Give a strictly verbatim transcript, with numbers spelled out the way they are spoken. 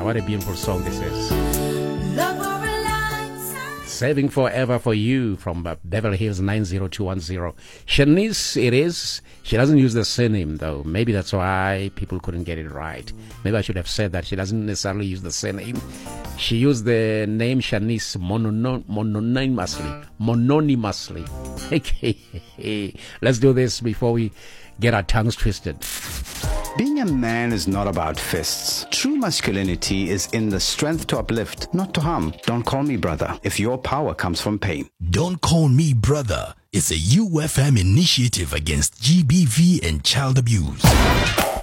what a beautiful song this is. Saving Forever for You from uh, Beverly Hills nine zero two one zero. Shanice, it is. She doesn't use the surname, though. Maybe that's why people couldn't get it right. Maybe I should have said that she doesn't necessarily use the surname. She used the name Shanice mono- mononymously. Mononymously. Okay. Let's do this before we get our tongues twisted. Being a man is not about fists. True masculinity is in the strength to uplift, not to harm. Don't call me brother if your power comes from pain. Don't Call Me Brother is a U F M initiative against G B V and child abuse.